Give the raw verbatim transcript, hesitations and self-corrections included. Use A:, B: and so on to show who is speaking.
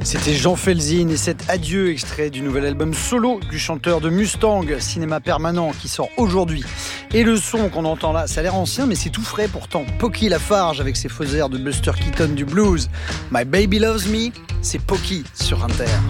A: C'était Jean Felzin et cet adieu extrait du nouvel album solo du chanteur de Mustang, Cinéma Permanent, qui sort aujourd'hui. Et le son qu'on entend là, ça a l'air ancien, mais c'est tout frais pourtant. Pocky Lafarge avec ses faux airs de Buster Keaton du blues. My Baby Loves Me, c'est Pocky sur Inter.